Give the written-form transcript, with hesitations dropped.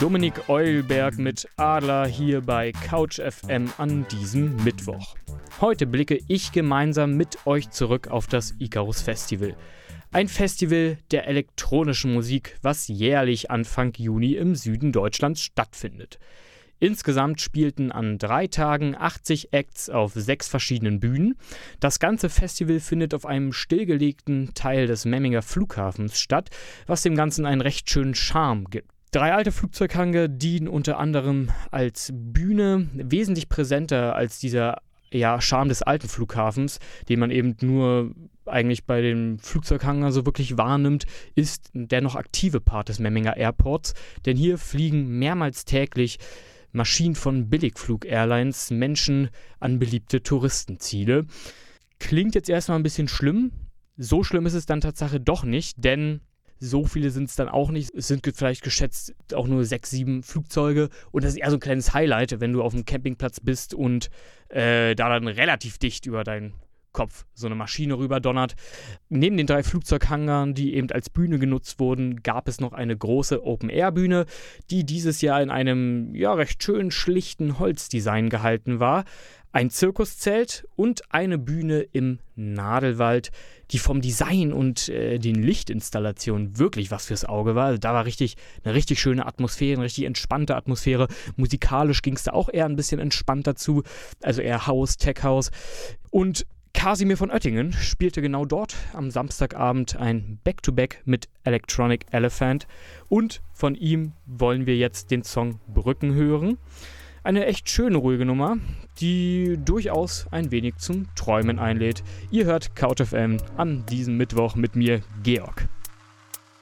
Dominik Eulberg mit Adler hier bei Couch FM an diesem Mittwoch. Heute blicke ich gemeinsam mit euch zurück auf das Icarus Festival. Ein Festival der elektronischen Musik, was jährlich Anfang Juni im Süden Deutschlands stattfindet. Insgesamt spielten an 3 Tagen 80 Acts auf 6 verschiedenen Bühnen. Das ganze Festival findet auf einem stillgelegten Teil des Memminger Flughafens statt, was dem Ganzen einen recht schönen Charme gibt. 3 alte Flugzeughangar dienen unter anderem als Bühne, wesentlich präsenter als dieser Charme des alten Flughafens, den man eben nur eigentlich bei dem Flugzeughangar so wirklich wahrnimmt, ist der noch aktive Part des Memminger Airports, denn hier fliegen mehrmals täglich Maschinen von Billigflug-Airlines Menschen an beliebte Touristenziele. Klingt jetzt erstmal ein bisschen schlimm, so schlimm ist es dann Tatsache doch nicht, denn so viele sind es dann auch nicht. Es sind vielleicht geschätzt auch nur 6, 7 Flugzeuge. Und das ist eher so ein kleines Highlight, wenn du auf dem Campingplatz bist und da dann relativ dicht über deinen Kopf so eine Maschine rüberdonnert. Neben den 3 Flugzeughangaren, die eben als Bühne genutzt wurden, gab es noch eine große Open-Air-Bühne, die dieses Jahr in einem recht schön schlichten Holzdesign gehalten war. Ein Zirkuszelt und eine Bühne im Nadelwald, die vom Design und den Lichtinstallationen wirklich was fürs Auge war. Also da war eine richtig schöne Atmosphäre, eine richtig entspannte Atmosphäre. Musikalisch ging es da auch eher ein bisschen entspannt dazu, also eher House, Tech House. Und Kasimir von Oettingen spielte genau dort am Samstagabend ein Back-to-Back mit Electronic Elephant und von ihm wollen wir jetzt den Song Brücken hören. Eine echt schöne, ruhige Nummer, die durchaus ein wenig zum Träumen einlädt. Ihr hört Couch FM an diesem Mittwoch mit mir, Georg.